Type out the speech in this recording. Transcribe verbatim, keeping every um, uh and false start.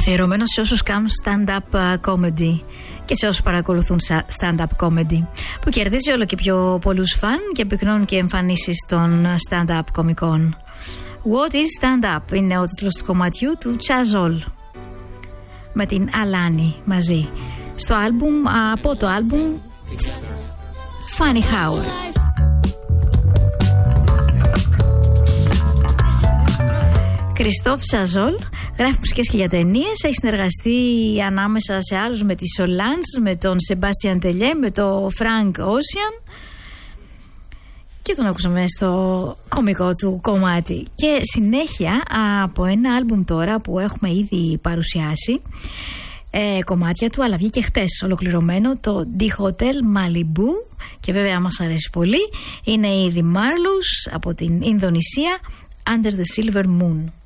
Αφιερωμένο σε όσους κάνουν stand-up comedy και σε όσους παρακολουθούν stand-up comedy, που κερδίζει όλο και πιο πολλούς φαν και πυκνώνουν και εμφανίσεις των stand-up κομικών. What is stand-up είναι ο τίτλος του κομματιού του Chazol με την Alani μαζί στο άλμπουμ, από το άλμπουμ Funny How. Κριστόφ Τσαζόλ γράφει μουσικές και για ταινίες. Έχει συνεργαστεί ανάμεσα σε άλλους με τη Solange, με τον Σεμπάστιαν Τελιέ, με τον Φρανκ Όσιαν, και τον ακούσαμε στο κομικό του κομμάτι. Και συνέχεια από ένα άλμπουμ τώρα που έχουμε ήδη παρουσιάσει ε, κομμάτια του, αλλά βγήκε χτες ολοκληρωμένο, το The Hotel Malibu, και βέβαια μας αρέσει πολύ. Είναι η The Marlous από την Ινδονησία, Under the Silver Moon.